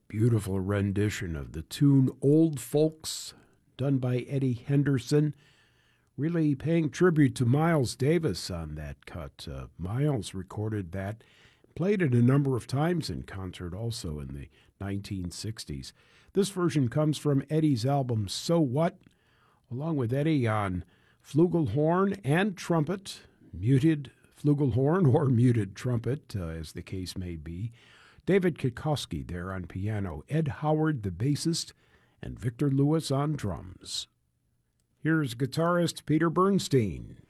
Beautiful rendition of the tune Old Folks, done by Eddie Henderson, really paying tribute to Miles Davis on that cut. Miles recorded that, played it a number of times in concert also in the 1960s. This version comes from Eddie's album So What, along with Eddie on flugelhorn and trumpet, muted flugelhorn or muted trumpet, as the case may be. David Kikoski there on piano, Ed Howard the bassist, and Victor Lewis on drums. Here's guitarist Peter Bernstein.